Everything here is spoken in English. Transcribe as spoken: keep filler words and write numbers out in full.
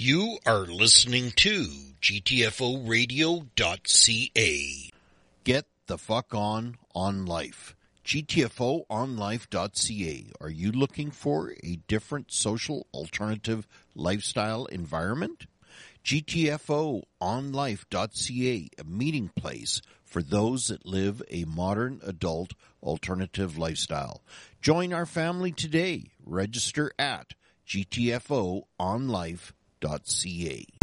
You are listening to G T F O radio dot C A. Get the fuck on on life. G T F O on life dot C A. Are you looking for a different social alternative lifestyle environment? G T F O on life dot C A, a meeting place for those that live a modern adult alternative lifestyle. Join our family today. Register at G T F O on life dot C A.